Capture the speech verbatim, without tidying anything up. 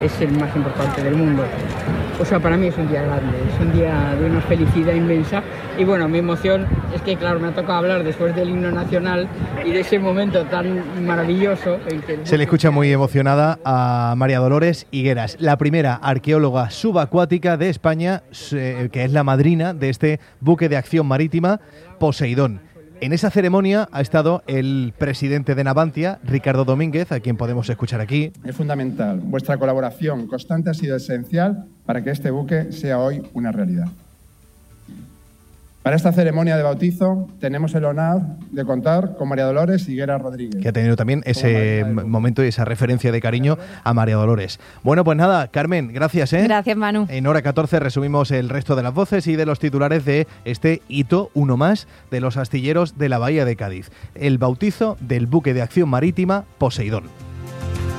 Es el más importante del mundo. O sea, para mí es un día grande, es un día de una felicidad inmensa. Y bueno, mi emoción es que, claro, me ha tocado hablar después del himno nacional y de ese momento tan maravilloso. En que Se le escucha muy emocionada a María Dolores Higueras, la primera arqueóloga subacuática de España, que es la madrina de este buque de acción marítima Poseidón. En esa ceremonia ha estado el presidente de Navantia, Ricardo Domínguez, a quien podemos escuchar aquí. Es fundamental. Vuestra colaboración constante ha sido esencial para que este buque sea hoy una realidad. Para esta ceremonia de bautizo tenemos el honor de contar con María Dolores Higueras Rodríguez. Que ha tenido también ese momento y esa referencia de cariño a María Dolores. Bueno, pues nada, Carmen, gracias. ¿eh? Gracias, Manu. En hora catorce resumimos el resto de las voces y de los titulares de este hito, uno más, de los astilleros de la Bahía de Cádiz. El bautizo del buque de acción marítima Poseidón.